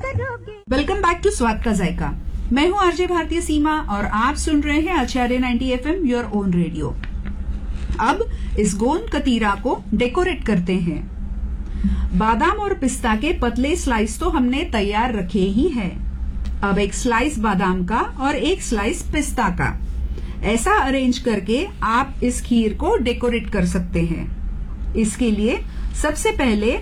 Welcome back to स्वाद का जायका। मैं हूं आरजे भारतीय सीमा और आप सुन रहे हैं आचार्य 90 FM योर ओन रेडियो। अब इस गोंद कतीरा को डेकोरेट करते हैं। बादाम और पिस्ता के पतले स्लाइस तो हमने तैयार रखे ही हैं। अब एक स्लाइस बादाम का और एक स्लाइस पिस्ता का ऐसा अरेंज करके आप इस खीर को डेकोरेट कर सकते हैं। इसके लिए सबसे पहले